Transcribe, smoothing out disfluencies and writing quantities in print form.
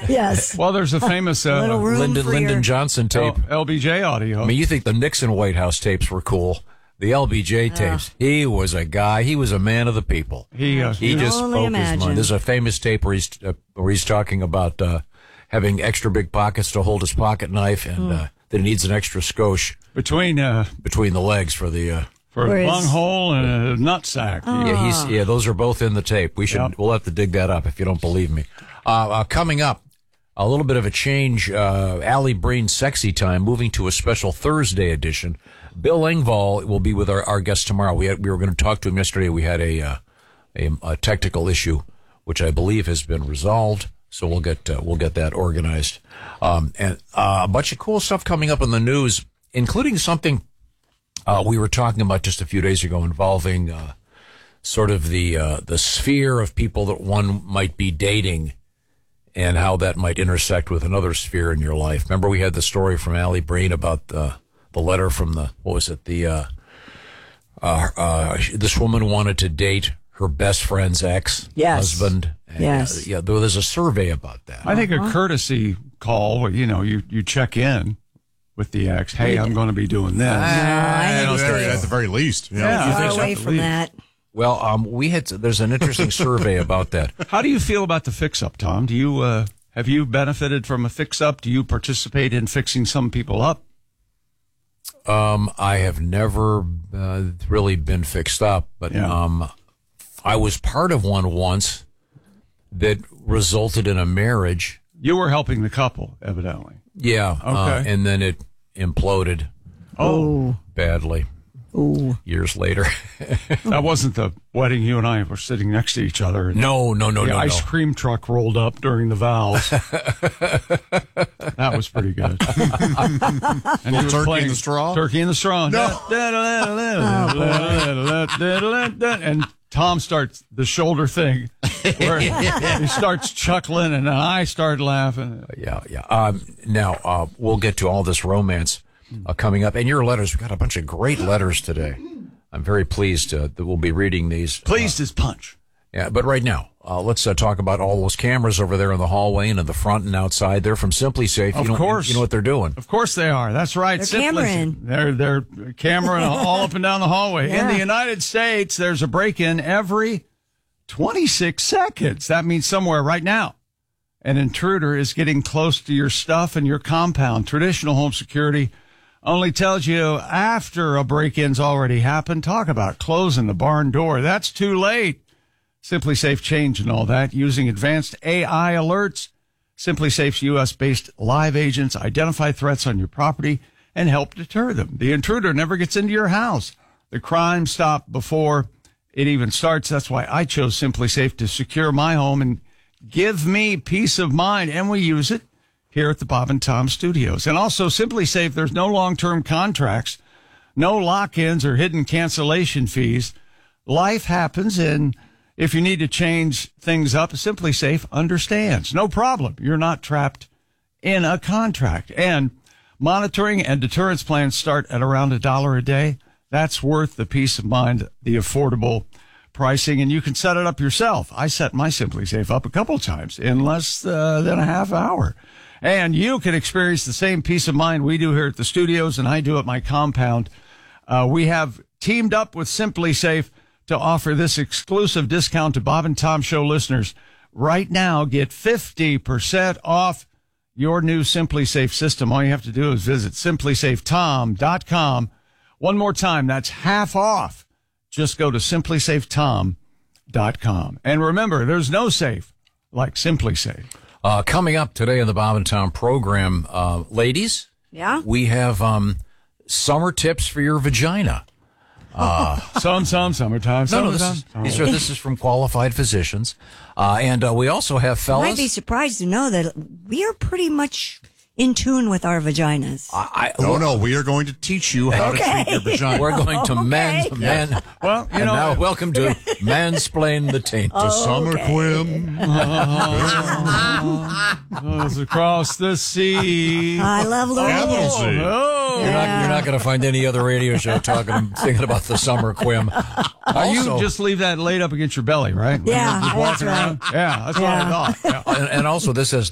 Yes. Well, there's a famous Lyndon Johnson tape. LBJ audio. I mean, you think the Nixon White House tapes were cool. The LBJ tapes, he was a guy, he was a man of the people. He just spoke his mind. There's a famous tape where he's talking about having extra big pockets to hold his pocket knife and that he needs an extra skosh between the legs for a lung hole and a nut sack. Yeah, those are both in the tape. We'll have to dig that up if you don't believe me. Coming up, a little bit of a change. Allie Breen Sexy Time moving to a special Thursday edition. Bill Engvall will be with our guest tomorrow. We were going to talk to him yesterday. We had a technical issue, which I believe has been resolved. So we'll get that organized. And a bunch of cool stuff coming up in the news, including something we were talking about just a few days ago involving sort of the sphere of people that one might be dating and how that might intersect with another sphere in your life. Remember we had the story from Allie Breen about the letter from this woman wanted to date her best friend's ex-husband. Yes. There's a survey about that. I think a courtesy call where, you check in with the ex. Hey, I'm going to be doing this. At the very least. Far away from that. Well, there's an interesting survey about that. How do you feel about the fix-up, Tom? Do you, have you benefited from a fix-up? Do you participate in fixing some people up? I have never really been fixed up, but I was part of one once that resulted in a marriage. You were helping the couple, evidently. Yeah. Okay. And then it imploded. Badly. Ooh. Years later. That wasn't the wedding you and I were sitting next to each other. No. The ice cream truck rolled up during the vows. That was pretty good. And he was Turkey playing in the Straw? Turkey in the Straw. No. And Tom starts the shoulder thing where he starts chuckling and then I start laughing. Yeah. Now, we'll get to all this romance coming up. And your letters, we've got a bunch of great letters today. I'm very pleased that we'll be reading these. Pleased as punch. Yeah, but right now, let's talk about all those cameras over there in the hallway and in the front and outside. They're from Simply Safe. Of course. You know what they're doing. Of course they are. That's right. They're cameraing. They're cameraing all up and down the hallway. Yeah. In the United States, there's a break-in every 26 seconds. That means somewhere right now, an intruder is getting close to your stuff and your compound. Traditional home security only tells you after a break-in's already happened. Talk about closing the barn door. That's too late. Simply Safe changing all that using advanced AI alerts. Simply Safe's U.S.-based live agents identify threats on your property and help deter them. The intruder never gets into your house. The crime stopped before it even starts. That's why I chose Simply Safe to secure my home and give me peace of mind. And we use it here at the Bob and Tom Studios. And also Simply Safe, there's no long-term contracts, no lock-ins or hidden cancellation fees. Life happens, and if you need to change things up, Simply Safe understands. No problem. You're not trapped in a contract. And monitoring and deterrence plans start at around $1 a day. That's worth the peace of mind, the affordable pricing, and you can set it up yourself. I set my Simply Safe up a couple times in less than a half hour. And you can experience the same peace of mind we do here at the studios and I do at my compound. We have teamed up with Simply Safe to offer this exclusive discount to Bob and Tom Show listeners. Right now, get 50% off your new Simply Safe system. All you have to do is visit simplysafetom.com. One more time, that's half off. Just go to simplysafetom.com. And remember, there's no safe like Simply Safe. Coming up today in the Bob and Tom program, ladies, we have summer tips for your vagina. Summertime. No, this is from qualified physicians. And we also have fellas. You might be surprised to know that we are pretty much in tune with our vaginas. No, we are going to teach you how to treat your vagina. We're going to men. Well, now welcome to Mansplain the Taint. The summer quim. Goes across the sea. I love Capital Louise. C. You're not going to find any other radio show singing about the summer quim. You just leave that laid up against your belly, right? Yeah, Just walking that's around. Yeah, that's what I thought. Yeah. And also, this says